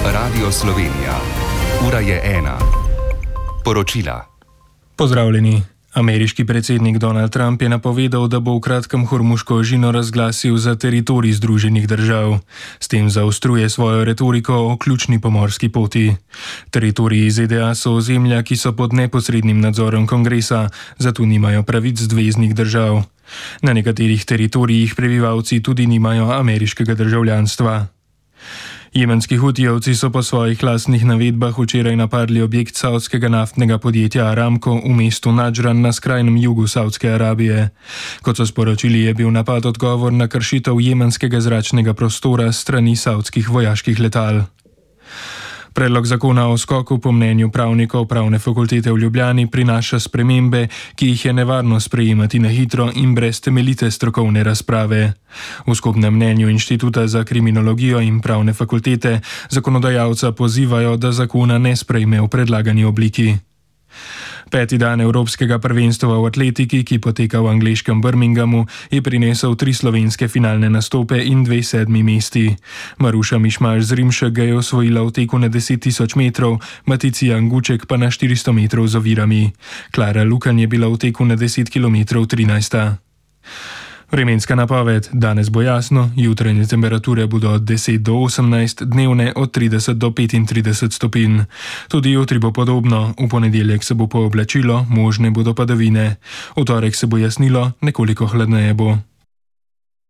Radio Slovenija. Ura je 1. Poročila. Pozdravljeni. Ameriški predsednik Donald Trump je napovedal, da bo v kratkem Hormuško ožino razglasil za teritorij Združenih držav. S tem zaostruje svojo retoriko o ključni pomorski poti. Teritoriji ZDA so ozemlja, ki so pod neposrednim nadzorom kongresa, zato nimajo pravic zveznih držav. Na nekaterih teritorijih prebivalci tudi nimajo ameriškega državljanstva. Jemenski hutijevci so po svojih lastnih navedbah včeraj napadli objekt savdskega naftnega podjetja Aramco v mestu Nadžran na skrajnem jugu Savdske Arabije. Kot so sporočili, je bil napad odgovor na kršitev jemenskega zračnega prostora s strani savdskih vojaških letal. Predlog zakona o skoku po mnenju pravnikov Pravne fakultete v Ljubljani prinaša spremembe, ki jih je nevarno sprejemati na hitro in brez temeljite strokovne razprave. V skupnem mnenju Inštituta za kriminologijo in Pravne fakultete zakonodajalca pozivajo, da zakona ne sprejme v predlagani obliki. 5. dan Evropskega prvenstva v atletiki, ki poteka v angleškem Birminghamu, je prinesel 3 slovenske finalne nastope in 2 sedmi mesti. Maruša Mišmaš z Rimšek je osvojila v teku na 10.000 metrov, Maticija Anguček pa na 400 metrov z ovirami. Klara Lukan je bila v teku na 10 km 13. Vremenska napoved: danes bo jasno, jutranje temperature bodo od 10 do 18, dnevne od 30 do 35 stopinj. Tudi jutri bo podobno, v ponedeljek se bo pooblačilo, možne bodo padavine. V torek se bo jasnilo, nekoliko hladneje bo.